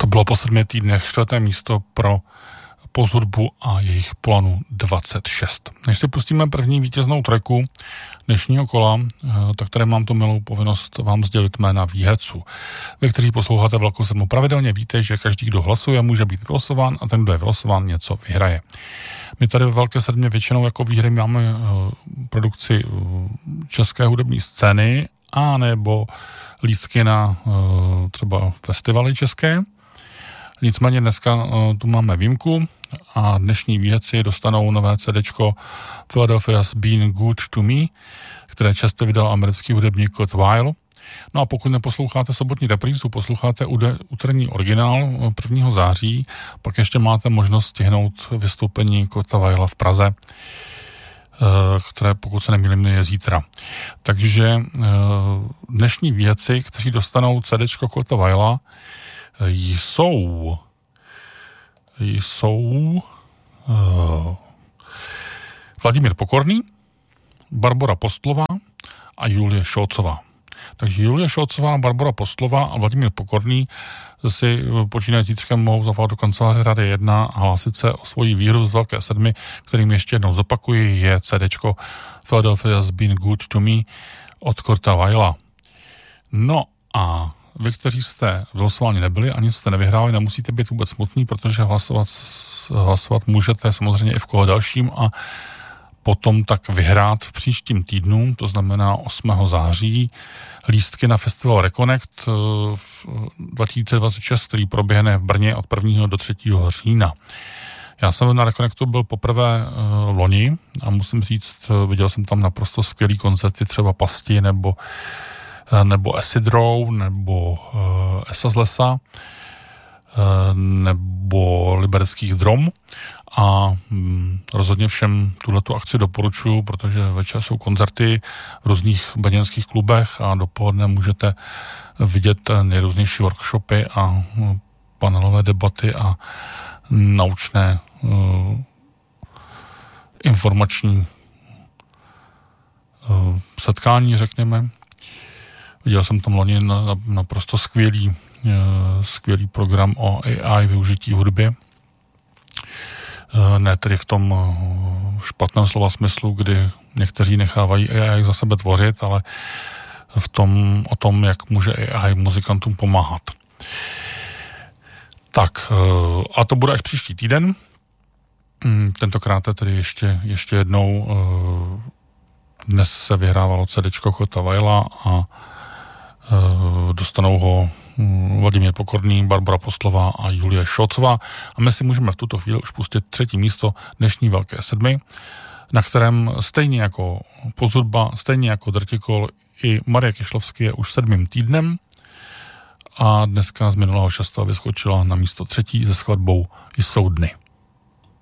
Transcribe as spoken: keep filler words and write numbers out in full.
bylo po sedmi týdnech čtvrté místo pro Post hudbu a jejich Polanu dvacet šest. Než si pustíme první vítěznou tracku dnešního kola, tak tady mám tu milou povinnost vám sdělit jména výherců. Vy, kteří posloucháte Velkou sedmu pravidelně, víte, že každý, kdo hlasuje, může být vylosován a ten, kdo je vylosován, něco vyhraje. My tady ve Velké sedmě většinou jako výhry máme produkci české hudební scény a nebo lístky na třeba festivaly české. Nicméně dneska uh, tu máme výjimku a dnešní výherci dostanou nové CDčko Philadelphia's Been Good to Me, které často vydal americký hudebník Kurt Weill. No a pokud neposloucháte sobotní reprízu, posloucháte úterní originál prvního září, pak ještě máte možnost stihnout vystoupení Kurta Weilla v Praze, uh, které, pokud se nemýlím, je zítra. Takže uh, dnešní výherci, kteří dostanou CDčko Kurta Weilla, jsou jsou uh, Vladimír Pokorný, Barbora Postlová a Julie Šolcová. Takže Julie Šolcová, Barbora Postlová a Vladimír Pokorný si počínají zítřkem mohou zavolat do kanceláře Rady jedna a hlásit se o svoji výhru z Velké sedmi, kterým ještě jednou zopakuji, je CDčko Philadelphia's Been Good to Me od Kurta Weilla. No a vy, kteří jste vylosováni nebyli, ani jste nevyhráli, nemusíte být vůbec smutný, protože hlasovat, hlasovat můžete samozřejmě i v kole dalším a potom tak vyhrát v příštím týdnu, to znamená osmého září, lístky na festival Reconnect dva tisíce dvacet šest, který proběhne v Brně od prvního do třetího října. Já jsem na Reconnectu byl poprvé uh, loni a musím říct, viděl jsem tam naprosto skvělý koncerty, třeba Pasti nebo nebo Esidrou, nebo uh, Esa z lesa, uh, nebo Libereckých drom a mm, rozhodně všem tuhletu akci doporučuji, protože večer jsou koncerty v různých brněnských klubech a dopoledne můžete vidět nejrůznější workshopy a uh, panelové debaty a naučné uh, informační uh, setkání, řekněme. Viděl jsem tam loni naprosto skvělý, skvělý program o A I využití hudby. Ne tedy v tom špatném slova smyslu, kdy někteří nechávají A I za sebe tvořit, ale v tom, o tom, jak může A I muzikantům pomáhat. Tak, a to bude až příští týden. Tentokrát tedy ještě, ještě jednou dnes se vyhrávalo CDčko Kurta Weilla a dostanou ho Vladimír Pokorný, Barbora Postlová a Julie Šolcová. A my si můžeme v tuto chvíli už pustit třetí místo dnešní Velké sedmi, na kterém stejně jako Post hudba, stejně jako Drtikol i Marie Kišlovsky je už sedmým týdnem a dneska z minulého šestého vyskočila na místo třetí se skladbou Jsou dny.